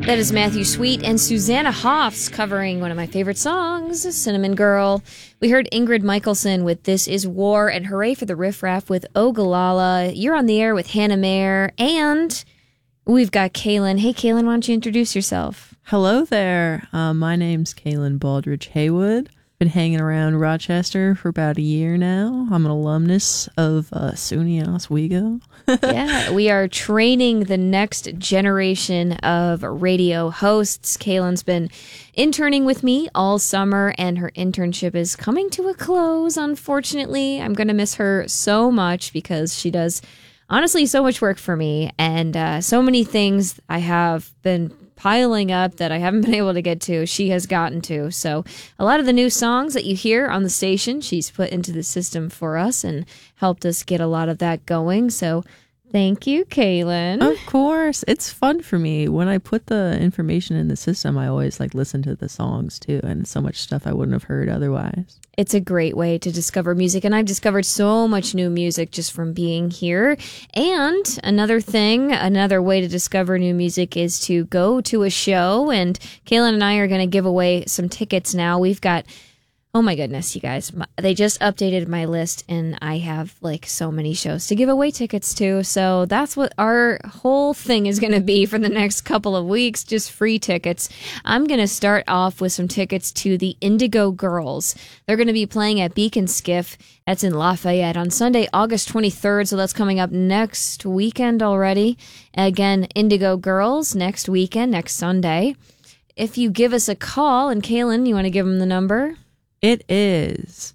That is Matthew Sweet and Susanna Hoffs covering one of my favorite songs, Cinnamon Girl. We heard Ingrid Michaelson with This Is War, and hooray for the riffraff with Ogallala. You're on the air with Hannah Mayer, and we've got Kaylin. Hey, Kaylin, why don't you introduce yourself? Hello there. My name's Kaylin Baldridge Haywood. Been hanging around Rochester for about a year now. I'm an alumnus of SUNY Oswego. Yeah, we are training the next generation of radio hosts. Kaylin's been interning with me all summer, and her internship is coming to a close, unfortunately. I'm going to miss her so much because she does, honestly, so much work for me, and so many things I have been piling up that I haven't been able to get to, she has gotten to. So a lot of the new songs that you hear on the station, she's put into the system for us and helped us get a lot of that going. So thank you, Kaylin. Of course. It's fun for me. When I put the information in the system, I always listen to the songs too, and so much stuff I wouldn't have heard otherwise. It's a great way to discover music, and I've discovered so much new music just from being here. And another way to discover new music is to go to a show, and Kaylin and I are going to give away some tickets now. We've got, oh my goodness, you guys, they just updated my list, and I have so many shows to give away tickets to. So that's what our whole thing is going to be for the next couple of weeks, just free tickets. I'm going to start off with some tickets to the Indigo Girls. They're going to be playing at Beacon Skiff. That's in Lafayette on Sunday, August 23rd. So that's coming up next weekend already. Again, Indigo Girls next weekend, next Sunday. If you give us a call, and Kaylin, you want to give them the number? It is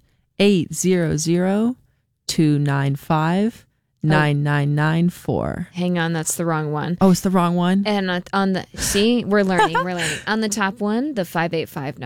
800-295-9994. Hang on, that's the wrong one. Oh, it's the wrong one? And on the, see, we're learning. On the top one, the 585 number.